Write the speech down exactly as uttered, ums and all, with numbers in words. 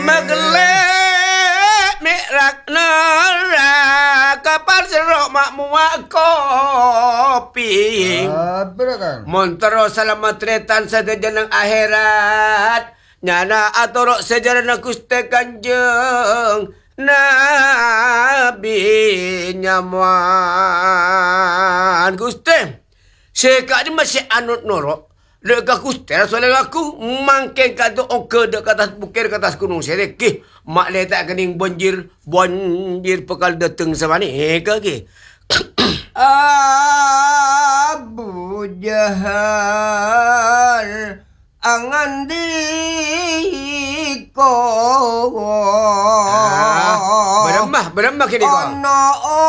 Magelek mirak nera kapal serok mak muak kopi. Apa kan? Montero selamat tretan sejalan akhirat. Nyana atorok sejarah nakuste kanjeng Nabi nyaman. Guste, sekak ni masih anut norok. Dekat kuste soalnya aku mangkeng kata oke dekat atas bukit dekat atas gunung sereki. Mak letak kening banjir banjir pekal datang sama ni. Eh kaki. Abu Jahal angan diko ah, berembah berembah kini kau. Ono